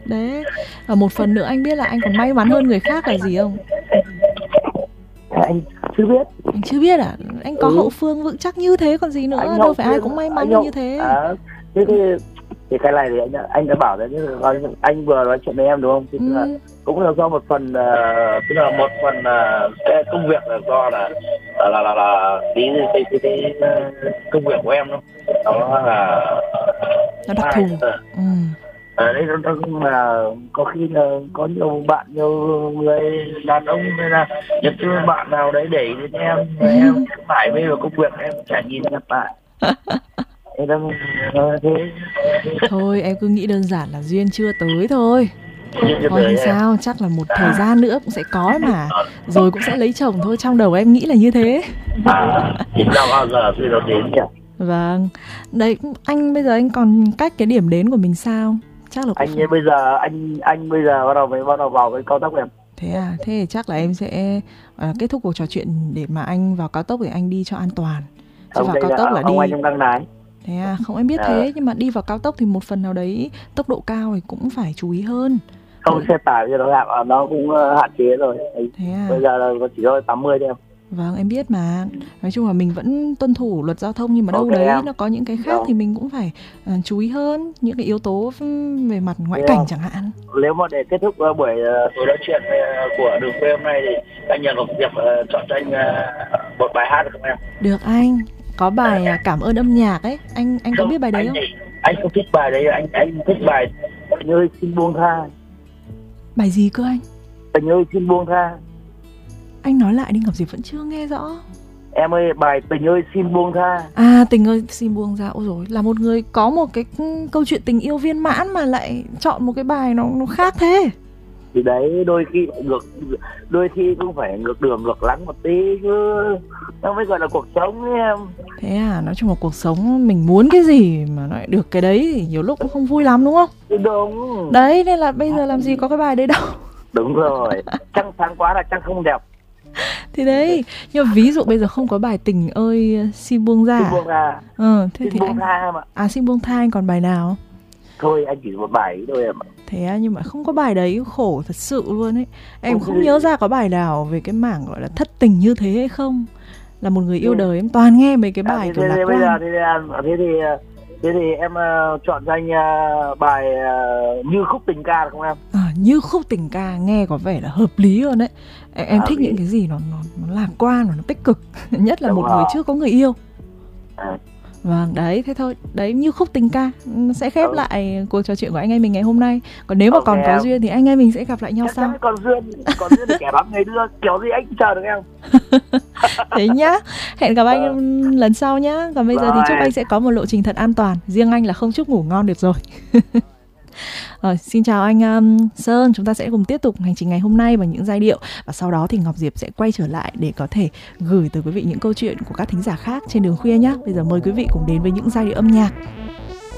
Đấy. Và một phần nữa anh biết là anh còn may mắn hơn người khác là gì không? Anh chưa biết. Anh chưa biết à? Anh có hậu phương vững chắc như thế còn gì nữa, đâu phải ai cũng may mắn như thế. Thế thì cái này thì anh đã bảo đấy, anh vừa nói chuyện với em đúng không? Thì cũng là do một phần, tức là một phần cái công việc là do là cái công việc của em đó, nó là nó đặc thù. Đấy là có khi là có nhiều bạn, nhiều người đàn ông hay là những cái bạn nào đấy để ý đến em, em mải mê vào công việc, em chả nhìn gặp lại. Thế thôi em cứ nghĩ đơn giản là duyên chưa tới thôi. Thôi thì sao, chắc là một thời gian nữa cũng sẽ có mà, rồi cũng sẽ lấy chồng thôi, trong đầu em nghĩ là như thế. Chính là bao giờ khi nó đến nhỉ? Vâng, đấy anh bây giờ anh còn cách cái điểm đến của mình sao? Chắc là anh bây giờ bắt đầu vào cái cao tốc em. Thế à, thế thì chắc là em sẽ kết thúc cuộc trò chuyện để mà anh vào cao tốc để anh đi cho an toàn. Chứ Không, vào cao tốc là đi. Ông anh đang lái. Thế à, không em biết thế, nhưng mà đi vào cao tốc thì một phần nào đấy tốc độ cao thì cũng phải chú ý hơn. Không, xe tải bây giờ nó cũng hạn chế rồi. Thế à? Bây giờ là chỉ có 80 thôi em. Vâng, em biết mà. Nói chung là mình vẫn tuân thủ luật giao thông, nhưng mà đâu đấy nó có những cái khác thì mình cũng phải chú ý hơn, những cái yếu tố về mặt ngoại cảnh chẳng hạn. Nếu mà để kết thúc buổi nói chuyện của Đường Quê hôm nay thì anh nhờ Ngọc Diệp chọn cho anh một bài hát được không em? Được anh. Có bài Cảm ơn âm nhạc ấy, anh có biết bài đấy không? Anh không thích bài đấy, anh thích bài Tình ơi xin buông tha. Bài gì cơ anh? Tình ơi xin buông tha. Anh nói lại đi, Ngọc Diệp vẫn chưa nghe rõ. Em ơi, bài Tình ơi xin buông tha. À, Tình ơi xin buông tha. Ôi dồi, là một người có một cái câu chuyện tình yêu viên mãn mà lại chọn một cái bài nó khác thế. Thì đấy, đôi khi cũng phải ngược đường ngược lắng một tí chứ, nó mới gọi là cuộc sống ấy em. Thế à, nói chung là cuộc sống mình muốn cái gì mà nó lại được cái đấy thì nhiều lúc cũng không vui lắm đúng không? Đúng. Đấy, nên là bây giờ làm gì có cái bài đấy đâu. Đúng rồi, trăng sáng quá là trăng không đẹp. Thì đấy, nhưng mà ví dụ bây giờ không có bài Tình ơi xin buông ra. Xin buông tha. Thế xin buông tha em ạ. À, xin buông tha anh còn bài nào? Thôi anh chỉ một bài thôi em ạ. Thế à, nhưng mà không có bài đấy khổ thật sự luôn ấy. Em không nhớ ra có bài nào về cái mảng gọi là thất tình như thế hay không. Là một người yêu đời em toàn nghe mấy cái bài kiểu lạc quan. Thế thì em chọn cho anh bài Như khúc tình ca được không em? Như khúc tình ca nghe có vẻ là hợp lý hơn đấy. Em thích những cái gì nó lạc quan và nó tích cực. Nhất là một người chưa có người yêu. Vâng, đấy, thế thôi. Đấy, Như khúc tình ca sẽ khép lại cuộc trò chuyện của anh em mình ngày hôm nay. Còn nếu mà còn có duyên thì anh em mình sẽ gặp lại nhau sau. Còn duyên thì kẻ bám người đưa, kiểu gì anh chờ được em. Thế nhá. Hẹn gặp anh lần sau nhá. Còn bây giờ thì chúc anh sẽ có một lộ trình thật an toàn. Riêng anh là không chúc ngủ ngon được rồi. Xin chào anh Sơn. Chúng ta sẽ cùng tiếp tục hành trình ngày hôm nay bằng những giai điệu. Và sau đó thì Ngọc Diệp sẽ quay trở lại để có thể gửi tới quý vị những câu chuyện của các thính giả khác trên đường khuya nhé. Bây giờ mời quý vị cùng đến với những giai điệu âm nhạc.